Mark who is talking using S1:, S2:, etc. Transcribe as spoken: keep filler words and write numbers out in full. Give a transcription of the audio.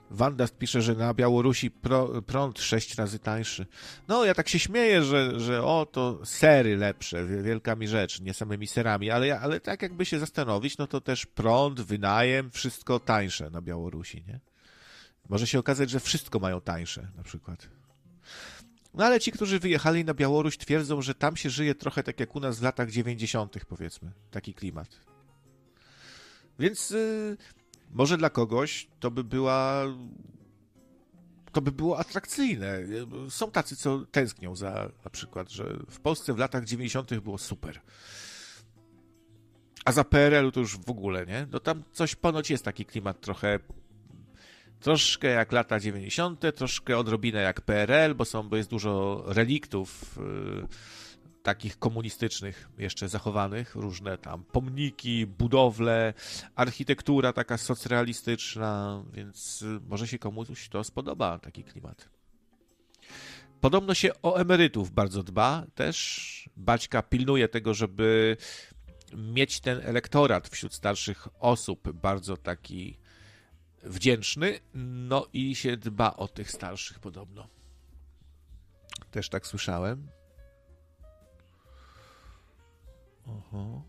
S1: Wanda pisze, że na Białorusi pro, prąd sześć razy tańszy. No, ja tak się śmieję, że, że o, to sery lepsze, wielka mi rzecz, nie samymi serami, ale, ja, ale tak jakby się zastanowić, no to też prąd, wynajem, wszystko tańsze na Białorusi, nie? Może się okazać, że wszystko mają tańsze, na przykład. No ale ci, którzy wyjechali na Białoruś, twierdzą, że tam się żyje trochę tak jak u nas w latach dziewięćdziesiątych, powiedzmy. Taki klimat. Więc yy, może dla kogoś to by była... To by było atrakcyjne. Są tacy, co tęsknią za na przykład, że w Polsce w latach dziewięćdziesiątych było super. A za P R L-u to już w ogóle, nie? No tam coś ponoć jest taki klimat trochę... Troszkę jak lata dziewięćdziesiąte, troszkę odrobinę jak P R L, bo są, bo jest dużo reliktów yy, takich komunistycznych jeszcze zachowanych, różne tam pomniki, budowle, architektura taka socrealistyczna, więc yy, może się komuś to spodoba, taki klimat. Podobno się o emerytów bardzo dba też. Baćka pilnuje tego, żeby mieć ten elektorat wśród starszych osób bardzo taki wdzięczny, no i się dba o tych starszych podobno. Też tak słyszałem. Oho.